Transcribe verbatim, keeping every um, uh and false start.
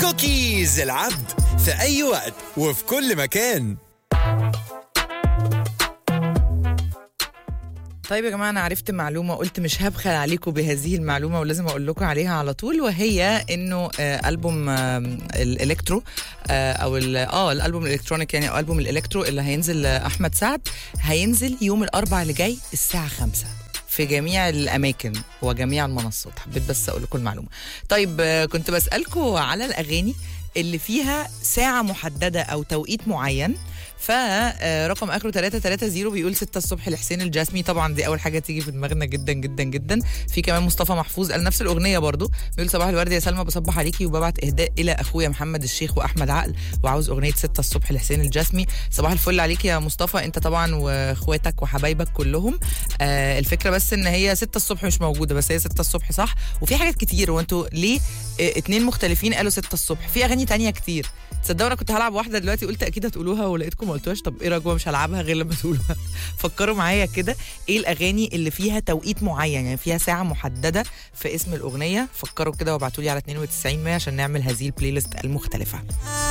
كوكيز العبد في أي وقت وفي كل مكان. طيب يا جماعة، أنا عرفت معلومة قلت مش هبخل عليكم بهذه المعلومة ولازم أقول لكم عليها على طول، وهي إنه آه ألبوم آه الإلكترو آه أو آه الألبوم الإلكترونيك يعني، أو ألبوم الإلكترو اللي هينزل آه أحمد سعد، هينزل يوم الأربعاء اللي جاي الساعة خمسة في جميع الأماكن وجميع المنصات. حبيت بس أقول لكم المعلومة. طيب آه كنت بسألكم على الأغاني اللي فيها ساعة محددة أو توقيت معين، فرقم اخره ثلاثة ثلاثة صفر بيقول ستة الصبح لحسين الجسمي. طبعا دي اول حاجه تيجي في دماغنا جدا جدا جدا. في كمان مصطفى محفوظ قال نفس الاغنيه برضو، بيقول صباح الورد يا سلمى، بصبح عليكي وببعت اهداء الى اخويا محمد الشيخ واحمد عقل، وعاوز اغنيه ستة الصبح لحسين الجسمي. صباح الفل عليكي يا مصطفى، انت طبعا واخواتك وحبايبك كلهم. آه الفكره بس ان هي ستة الصبح مش موجوده، بس هي ستة الصبح صح. وفي حاجات كتير، وانتوا ليه اه اتنين مختلفين قالوا ستة الصبح؟ في اغاني تانية كتير. تصدقوا انا كنت هلعب واحده دلوقتي قلت اكيد هتقولوها ولقيتكم ما قلتوهاش. طب ايه رايكم مش هلعبها غير لما تقولوها؟ فكروا معايا كده، ايه الاغاني اللي فيها توقيت معين يعني فيها ساعه محدده في اسم الاغنيه؟ فكروا كده وابعتوا لي على اتنين وتسعين مية عشان نعمل هذه البلاي ليست المختلفه.